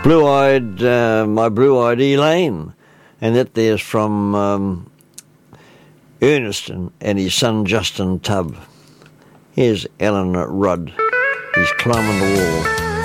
Blue-eyed, my blue-eyed Elaine, and that there's from Ernest and his son Justin Tubb. Here's Alan Rudd. He's climbing the wall.